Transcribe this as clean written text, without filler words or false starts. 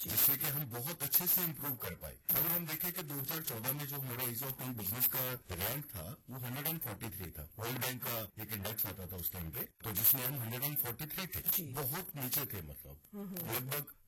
जिससे कि हम बहुत अच्छे से इम्प्रूव कर पाए। अगर हम देखें कि 2014 में जो हमारा ईज ऑफ डूइंग बिजनेस का रैंक था वो 143 था। वर्ल्ड बैंक का एक इंडेक्स आता था उस टाइम पे, तो जिसमें हम 143 थे, बहुत नीचे थे, मतलब लगभग